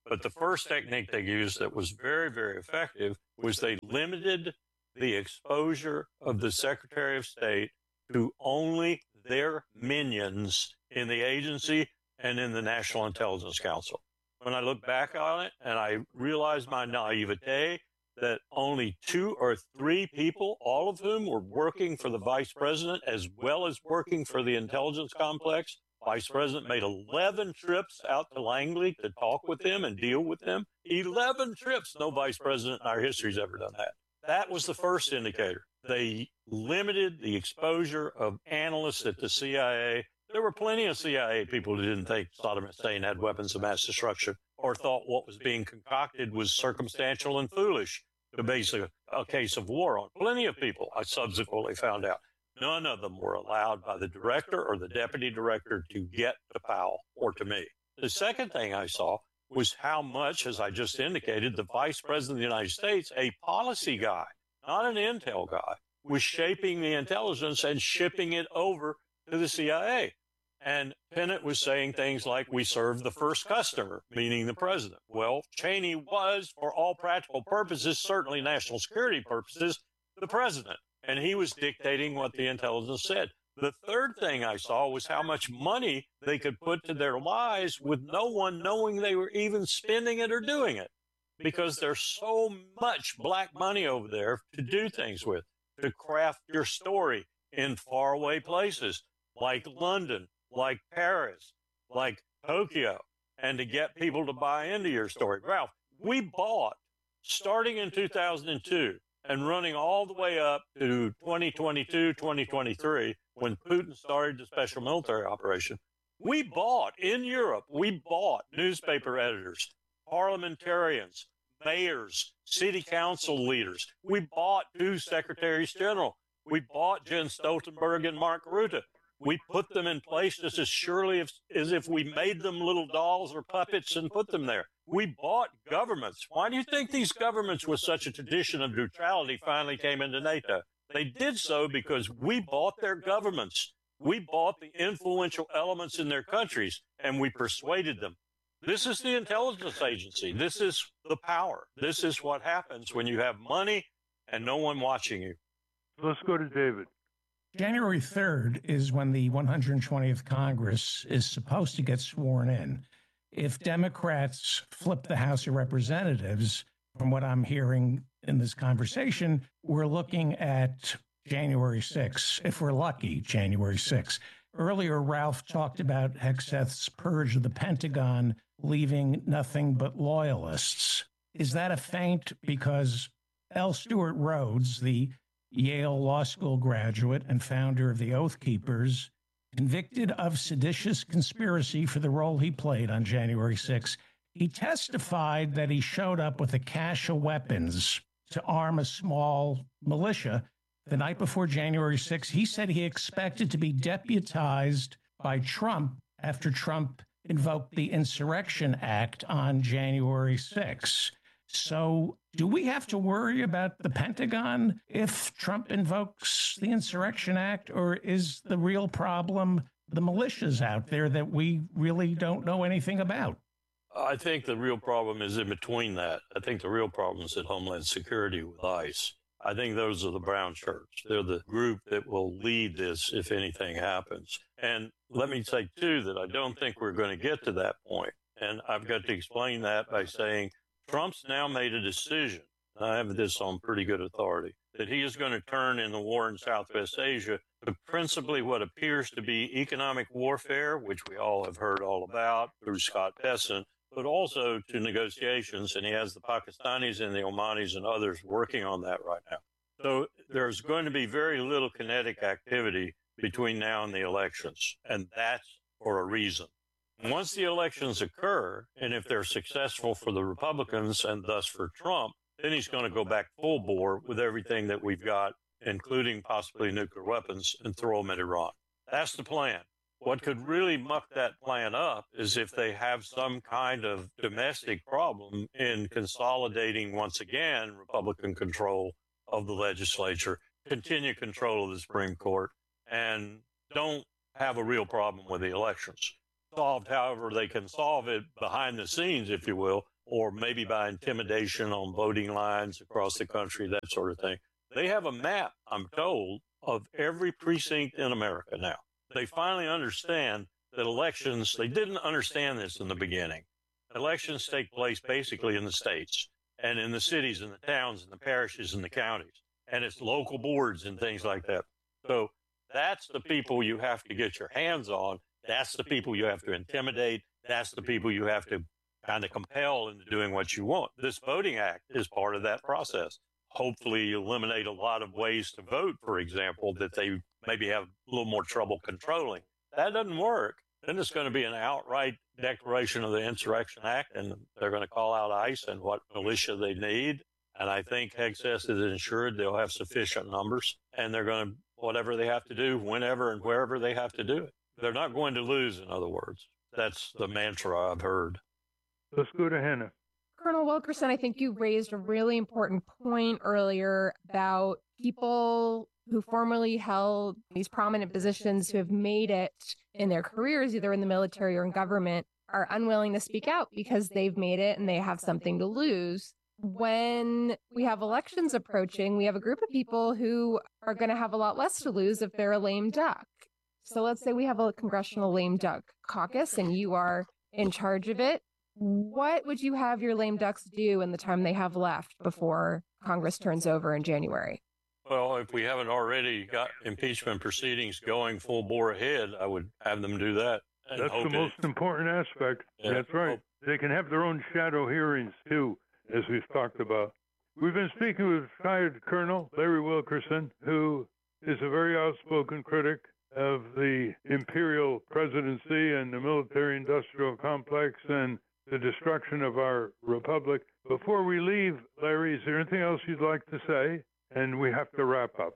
S13: But the first technique they used that was very, very effective was they limited the exposure of the Secretary of State to only their minions in the agency and in the National Intelligence Council. When I look back on it and I realize my naivete that only two or three people, all of whom were working for the vice president as well as working for the intelligence complex, vice president made eleven trips out to Langley to talk with him and deal with him. eleven trips. No vice president in our history has ever done that. That was the first indicator. They limited the exposure of analysts at the C I A. There were plenty of C I A people who didn't think Saddam Hussein had weapons of mass destruction or thought what was being concocted was circumstantial and foolish to base a, a case of war on. Plenty of people, I subsequently found out. None of them were allowed by the director or the deputy director to get to Powell or to me. The second thing I saw was how much, as I just indicated, the vice president of the United States, a policy guy, not an intel guy, was shaping the intelligence and shipping it over to the C I A. And Pennant was saying things like, we serve the first customer, meaning the president. Well, Cheney was, for all practical purposes, certainly national security purposes, the president. And he was dictating what the intelligence said. The third thing I saw was how much money they could put to their lies with no one knowing they were even spending it or doing it. Because there's so much black money over there to do things with, to craft your story in faraway places like London, like Paris, like Tokyo, and to get people to buy into your story. Ralph, we bought, starting in two thousand two and running all the way up to twenty twenty-two, twenty twenty-three, when Putin started the special military operation, we bought in Europe, we bought newspaper editors, parliamentarians, mayors, city council leaders. We bought two secretaries general. We bought Jens Stoltenberg and Mark Rutte. We put them in place just as surely as, as if we made them little dolls or puppets and put them there. We bought governments. Why do you think these governments with such a tradition of neutrality finally came into NATO? They did so because we bought their governments. We bought the influential elements in their countries, and we persuaded them. This is the intelligence agency. This is the power. This is what happens when you have money and no one watching you.
S14: Let's go to David.
S12: January third is when the one hundred twentieth Congress is supposed to get sworn in. If Democrats flip the House of Representatives, from what I'm hearing in this conversation, we're looking at January sixth, if we're lucky, January sixth. Earlier, Ralph talked about Hegseth's purge of the Pentagon, leaving nothing but loyalists. Is that a feint? Because L. Stewart Rhodes, the Yale Law School graduate and founder of the Oath Keepers, convicted of seditious conspiracy for the role he played on January sixth, he testified that he showed up with a cache of weapons to arm a small militia the night before January sixth. He said he expected to be deputized by Trump after Trump invoked the Insurrection Act on January sixth. So do we have to worry about the Pentagon if Trump invokes the Insurrection Act, or is the real problem the militias out there that we really don't know anything about?
S13: I think the real problem is in between that. I think the real problem is at Homeland Security with ICE. I think those are the brown shirts. They're the group that will lead this if anything happens. And let me say, too, that I don't think we're going to get to that point. And I've got to explain that by saying Trump's now made a decision, and I have this on pretty good authority, that he is going to turn in the war in Southwest Asia to principally what appears to be economic warfare, which we all have heard all about through Scott Bessent, but also to negotiations, and he has the Pakistanis and the Omanis and others working on that right now. So there's going to be very little kinetic activity between now and the elections, and that's for a reason. Once the elections occur, and if they're successful for the Republicans and thus for Trump, then he's going to go back full bore with everything that we've got, including possibly nuclear weapons, and throw them at Iran. That's the plan. What could really muck that plan up is if they have some kind of domestic problem in consolidating once again Republican control of the legislature, continue control of the Supreme Court, and don't have a real problem with the elections. Solved however they can solve it behind the scenes, if you will, or maybe by intimidation on voting lines across the country, that sort of thing. They have a map, I'm told, of every precinct in America now. They finally understand that elections, they didn't understand this in the beginning. Elections take place basically in the states and in the cities and the towns and the parishes and the counties. And it's local boards and things like that. So that's the people you have to get your hands on. That's the people you have to intimidate. That's the people you have to kind of compel into doing what you want. This Voting Act is part of that process. Hopefully eliminate a lot of ways to vote, for example, that they maybe have a little more trouble controlling. That doesn't work. Then it's going to be an outright declaration of the Insurrection Act, and they're going to call out ICE and what militia they need. And I think Hexas is ensured they'll have sufficient numbers, and they're going to, whatever they have to do, whenever and wherever they have to do it. They're not going to lose, in other words. That's the mantra I've heard.
S14: Let's go to Hannah.
S15: Colonel Wilkerson, I think you raised a really important point earlier about people who formerly held these prominent positions who have made it in their careers, either in the military or in government, are unwilling to speak out because they've made it and they have something to lose. When we have elections approaching, we have a group of people who are going to have a lot less to lose if they're a lame duck. So let's say we have a congressional lame duck caucus and you are in charge of it. What would you have your lame ducks do in the time they have left before Congress turns over in January?
S13: Well, if we haven't already got impeachment proceedings going full bore ahead, I would have them do that.
S14: That's the most it, important aspect. Yeah, That's right. Hope. They can have their own shadow hearings, too, as we've talked about. We've been speaking with retired Colonel Larry Wilkerson, who is a very outspoken critic of the imperial presidency and the military-industrial complex and the destruction of our republic. Before we leave, Larry, is there anything else you'd like to say? And we have to wrap up.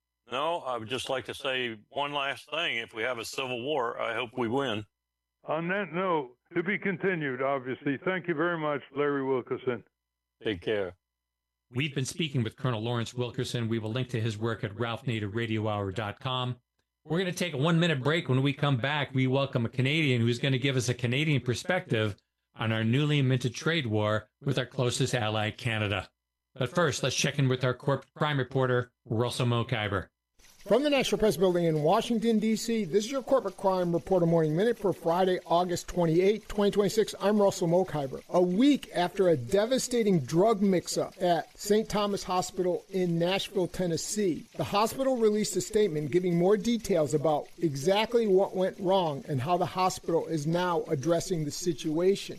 S13: No, I would just like to say one last thing. If we have a civil war, I hope we win.
S14: On that note, to be continued, obviously. Thank you very much, Larry Wilkerson.
S13: Take care.
S11: We've been speaking with Colonel Lawrence Wilkerson. We will link to his work at ralph nader radio hour dot com. We're going to take a one-minute break. When we come back, we welcome a Canadian who's going to give us a Canadian perspective on our newly minted trade war with our closest ally, Canada. But first, let's check in with our corporate crime reporter, Russell Mokhiber.
S16: From the National Press Building in Washington, D C, this is your Corporate Crime Reporter Morning Minute for Friday, August twenty-eighth, twenty twenty-six. I'm Russell Mokhiber. A week after a devastating drug mix-up at Saint Thomas Hospital in Nashville, Tennessee, the hospital released a statement giving more details about exactly what went wrong and how the hospital is now addressing the situation.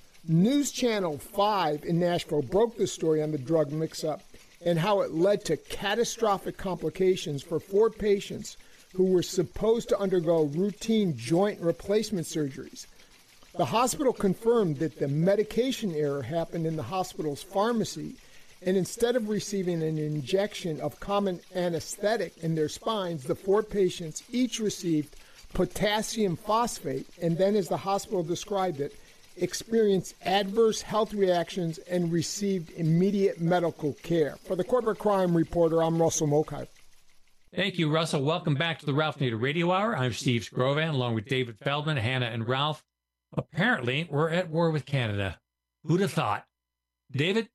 S16: News Channel five in Nashville broke the story on the drug mix-up and how it led to catastrophic complications for four patients who were supposed to undergo routine joint replacement surgeries. The hospital confirmed that the medication error happened in the hospital's pharmacy, and instead of receiving an injection of common anesthetic in their spines, the four patients each received potassium phosphate, and then, as the hospital described it, experienced adverse health reactions and received immediate medical care. For the Corporate Crime Reporter, I'm Russell Mokhiber.
S11: Thank you, Russell. Welcome back to the Ralph Nader Radio Hour. I'm Steve Scrovan, along with David Feldman, Hannah, and Ralph. Apparently, we're at war with Canada. Who'd have thought? David?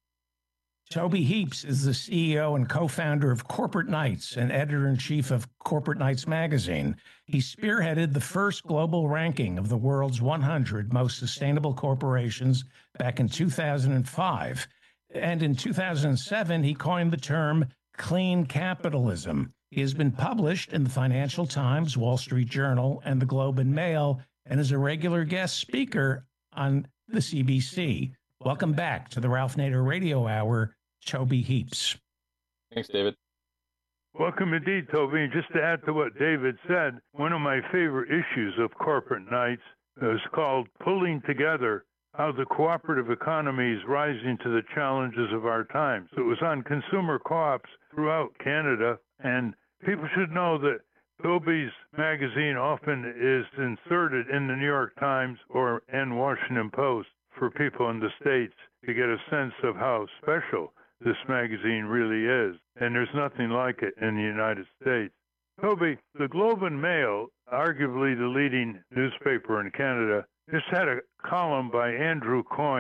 S12: Toby Heaps is the C E O and co-founder of Corporate Knights and editor-in-chief of Corporate Knights magazine. He spearheaded the first global ranking of the world's one hundred most sustainable corporations back in two thousand five. And in two thousand seven, he coined the term clean capitalism. He has been published in the Financial Times, Wall Street Journal, and the Globe and Mail, and is a regular guest speaker on the C B C. Welcome back to the Ralph Nader Radio Hour, Toby Heaps.
S17: Thanks, David.
S14: Welcome indeed, Toby. Just to add to what David said, one of my favorite issues of Corporate Knights is called Pulling Together, How the Cooperative Economy is Rising to the Challenges of Our Times. So it was on consumer co-ops throughout Canada, and people should know that Toby's magazine often is inserted in the New York Times or and Washington Post for people in the States to get a sense of how special this magazine really is. And there's nothing like it in the United States. Toby, the Globe and Mail, arguably the leading newspaper in Canada, just had a column by Andrew Coyne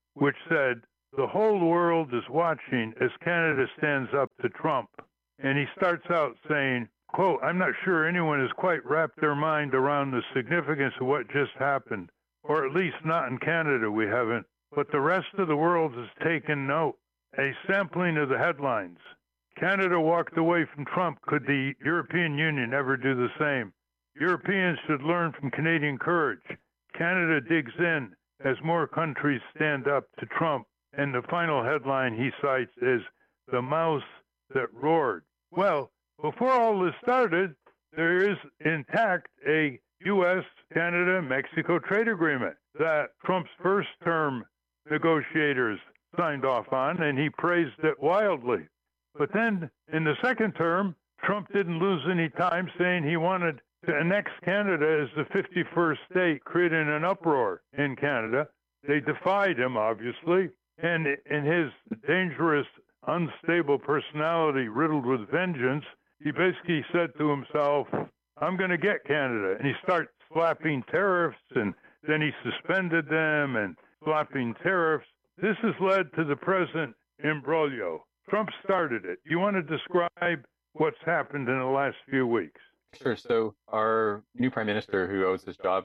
S14: which said, "The whole world is watching as Canada stands up to Trump." And he starts out saying, quote, "I'm not sure anyone has quite wrapped their mind around the significance of what just happened, or at least not in Canada we haven't, but the rest of the world has taken note." A sampling of the headlines. Canada walked away from Trump. Could the European Union ever do the same? Europeans should learn from Canadian courage. Canada digs in as more countries stand up to Trump. And the final headline he cites is "The Mouse That Roared." Well, before all this started, there is intact a U S Canada Mexico trade agreement that Trump's first term negotiators signed off on, and he praised it wildly. But then in the second term, Trump didn't lose any time saying he wanted to annex Canada as the fifty-first state, creating an uproar in Canada. They defied him, obviously, and in his dangerous, unstable personality riddled with vengeance, he basically said to himself, "I'm going to get Canada." And he starts slapping tariffs, and then he suspended them and slapping tariffs. This has led to the present imbroglio. Trump started it. You want to describe what's happened in the last few weeks?
S17: Sure. So our new prime minister, who owes his job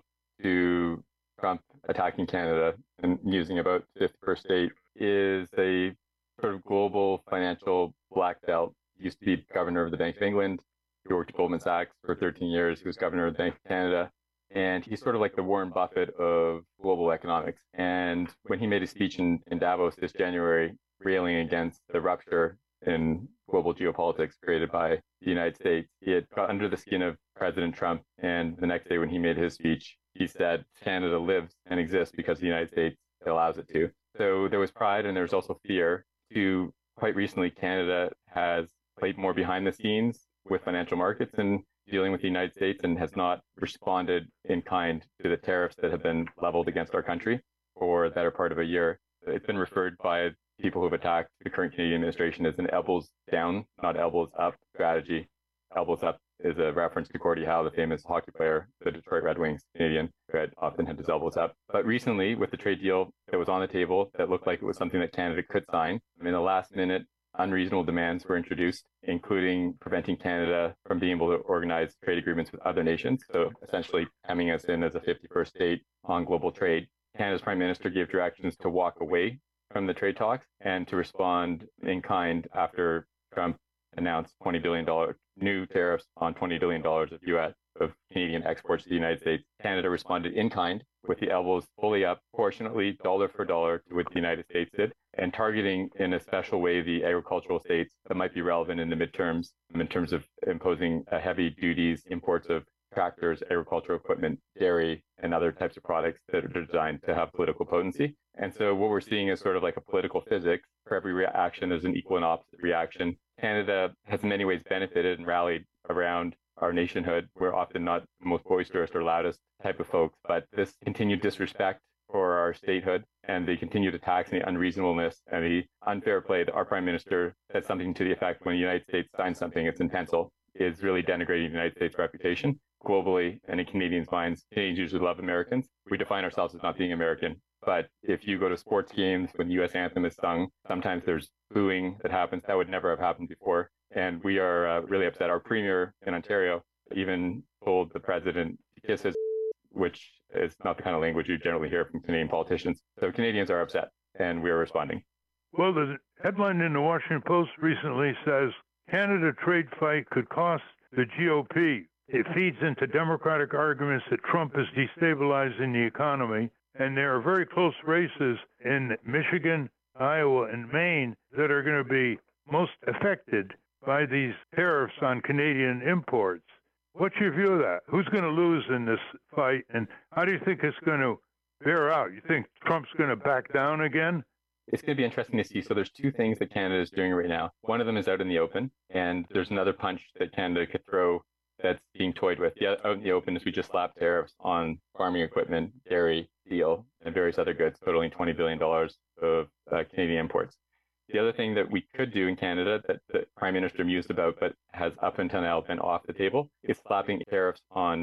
S17: to Trump attacking Canada and using about fifty-first state, is a sort of global financial black belt. He used to be governor of the Bank of England. He worked at Goldman Sachs for thirteen years. He was governor of the Bank of Canada. And he's sort of like the Warren Buffett of global economics. And when he made a speech in, in Davos this January, railing against the rupture in global geopolitics created by the United States, he had got under the skin of President Trump. And the next day when he made his speech, he said Canada lives and exists because the United States allows it to. So there was pride and there was also fear. To quite recently, Canada has played more behind the scenes with financial markets and dealing with the United States, and has not responded in kind to the tariffs that have been leveled against our country for the better part of a year. It's been referred by people who have attacked the current Canadian administration as an elbows down, not elbows up strategy. Elbows up is a reference to Gordie Howe, the famous hockey player, the Detroit Red Wings Canadian, who had often had his elbows up. But recently, with the trade deal that was on the table that looked like it was something that Canada could sign, in the last minute, unreasonable demands were introduced, including preventing Canada from being able to organize trade agreements with other nations. So essentially hemming us in as a fifty-first state on global trade. Canada's prime minister gave directions to walk away from the trade talks and to respond in kind after Trump announced twenty billion dollars new tariffs on twenty billion dollars of U S of Canadian exports to the United States. Canada responded in kind with the elbows fully up, proportionately dollar for dollar to what the United States did, and targeting in a special way the agricultural states that might be relevant in the midterms in terms of imposing uh, heavy duties, imports of tractors, agricultural equipment, dairy, and other types of products that are designed to have political potency. And so what we're seeing is sort of like a political physics. For every reaction, there's an equal and opposite reaction. Canada has in many ways benefited and rallied around our nationhood. We're often not the most boisterous or loudest type of folks, but this continued disrespect for our statehood and the continued attacks and the unreasonableness and the unfair play that our prime minister said something to the effect when the United States signs something, it's in pencil, is really denigrating the United States' reputation globally and in Canadians' minds. Canadians usually love Americans. We define ourselves as not being American. But if you go to sports games when the U S anthem is sung, sometimes there's booing that happens. That would never have happened before. And we are uh, really upset. Our premier in Ontario even told the president to kiss his, which is not the kind of language you generally hear from Canadian politicians. So Canadians are upset, and we are responding.
S14: Well, the headline in the Washington Post recently says, Canada trade fight could cost the G O P. It feeds into Democratic arguments that Trump is destabilizing the economy. And there are very close races in Michigan, Iowa, and Maine that are going to be most affected by these tariffs on Canadian imports. What's your view of that? Who's going to lose in this fight, and how do you think it's going to bear out? You think Trump's going to back down again?
S17: It's going to be interesting to see. So there's two things that Canada is doing right now. One of them is out in the open, and there's another punch that Canada could throw that's being toyed with. The out in the open is we just slapped tariffs on farming equipment, dairy, steel, and various other goods, totaling twenty billion dollars of uh, Canadian imports. The other thing that we could do in Canada that the Prime Minister mused about, but has up until now been off the table, is slapping tariffs on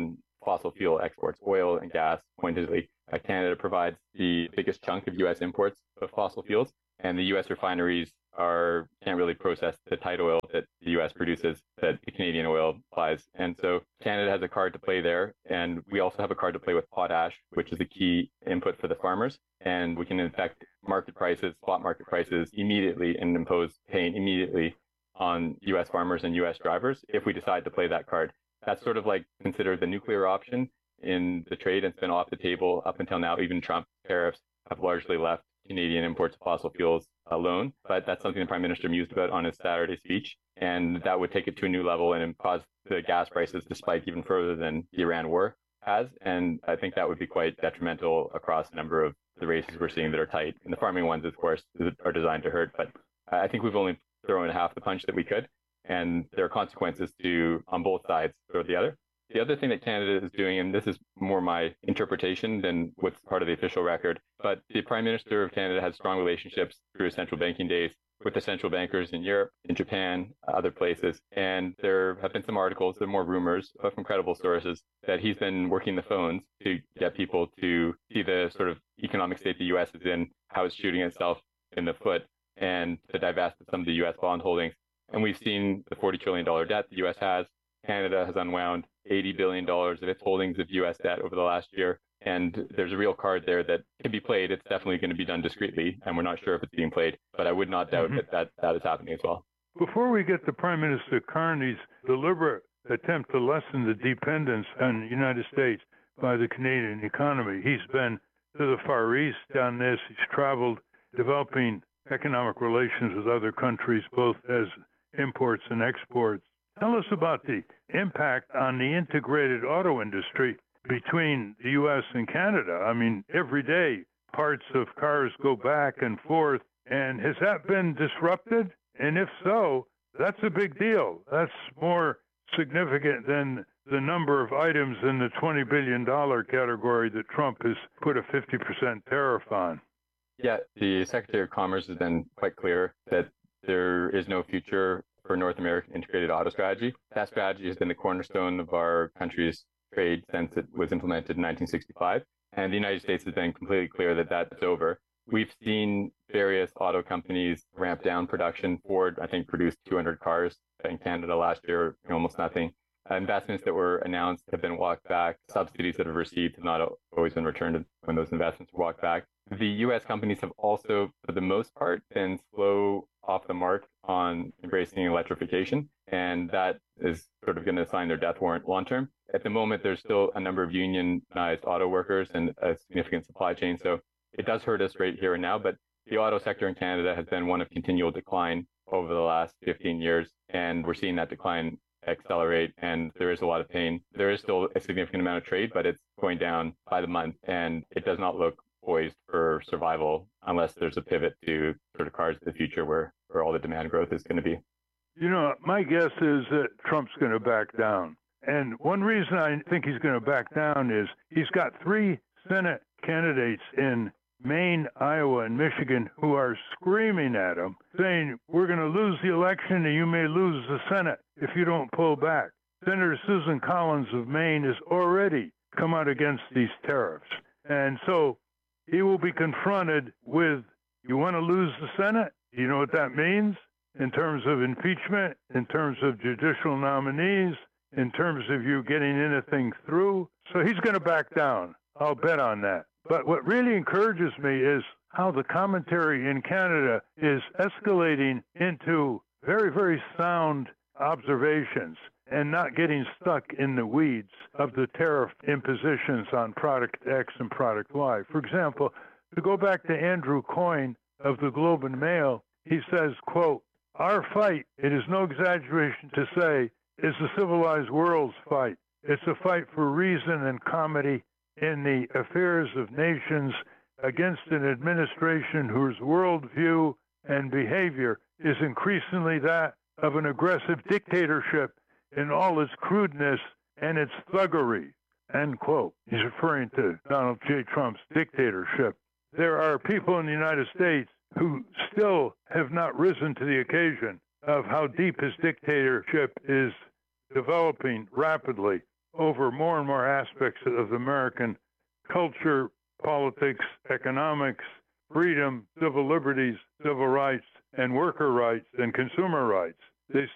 S17: fossil fuel exports, oil and gas, pointedly. Uh, Canada provides the biggest chunk of U S imports of fossil fuels, and the U S refineries are can't really process the tight oil that the U S produces that the Canadian oil buys. And so Canada has a card to play there. And we also have a card to play with potash, which is a key input for the farmers. And we can affect market prices, spot market prices immediately and impose pain immediately on U S farmers and U S drivers if we decide to play that card. That's sort of like considered the nuclear option in the trade, and it's been off the table up until now. Even Trump tariffs have largely left Canadian imports of fossil fuels alone, but that's something the Prime Minister mused about on his Saturday speech, and that would take it to a new level and cause the gas prices to spike even further than the Iran war has, and I think that would be quite detrimental across a number of the races we're seeing that are tight. And the farming ones, of course, are designed to hurt, but I think we've only thrown half the punch that we could, and there are consequences to on both sides or the other. The other thing that Canada is doing, and this is more my interpretation than what's part of the official record, but the Prime Minister of Canada has strong relationships through his central banking days with the central bankers in Europe, in Japan, other places. And there have been some articles, there are more rumors, but from credible sources, that he's been working the phones to get people to see the sort of economic state the U S is in, how it's shooting itself in the foot, and to divest of some of the U S bond holdings. And we've seen the forty trillion dollars debt the U S has. Canada has unwound eighty billion dollars of its holdings of U S debt over the last year. And there's a real card there that can be played. It's definitely going to be done discreetly, and we're not sure if it's being played, but I would not doubt mm-hmm. that, that that is happening as well.
S14: Before we get to Prime Minister Carney's deliberate attempt to lessen the dependence on the United States by the Canadian economy, he's been to the Far East, done this, he's traveled, developing economic relations with other countries, both as imports and exports. Tell us about the impact on the integrated auto industry between the U S and Canada. I mean, every day parts of cars go back and forth. And has that been disrupted? And if so, that's a big deal. That's more significant than the number of items in the twenty billion dollars category that Trump has put a fifty percent tariff on.
S17: Yeah, the Secretary of Commerce has been quite clear that there is no future for North American integrated auto strategy. That strategy has been the cornerstone of our country's trade since it was implemented in nineteen sixty-five. And the United States has been completely clear that that's over. We've seen various auto companies ramp down production. Ford, I think, produced two hundred cars in Canada last year, almost nothing. Uh, investments that were announced have been walked back. Subsidies that have received have not always been returned when those investments were walked back. The U S companies have also, for the most part, been slow off the mark on embracing electrification, and that is sort of going to sign their death warrant long term. At the moment, there's still a number of unionized auto workers and a significant supply chain, so it does hurt us right here and now, but the auto sector in Canada has been one of continual decline over the last fifteen years, and we're seeing that decline accelerate, and there is a lot of pain. There is still a significant amount of trade, but it's going down by the month, and it does not look poised for survival unless there's a pivot to sort of cars of the future where, where all the demand growth is going to be.
S14: You know, my guess is that Trump's going to back down. And one reason I think he's going to back down is he's got three Senate candidates in Maine, Iowa, and Michigan who are screaming at him, saying, we're going to lose the election and you may lose the Senate if you don't pull back. Senator Susan Collins of Maine has already come out against these tariffs. And so he will be confronted with, you want to lose the Senate? You know what that means in terms of impeachment, in terms of judicial nominees, in terms of you getting anything through? So he's going to back down. I'll bet on that. But what really encourages me is how the commentary in Canada is escalating into very, very sound observations and not getting stuck in the weeds of the tariff impositions on product X and product Y. For example, to go back to Andrew Coyne of the Globe and Mail, he says, quote, our fight, it is no exaggeration to say, is the civilized world's fight. It's a fight for reason and comedy in the affairs of nations against an administration whose worldview and behavior is increasingly that of an aggressive dictatorship in all its crudeness and its thuggery, end quote. He's referring to Donald J. Trump's dictatorship. There are people in the United States who still have not risen to the occasion of how deep his dictatorship is developing rapidly. over more and more aspects of American culture, politics, economics, freedom, civil liberties, civil rights, and worker rights and consumer rights. They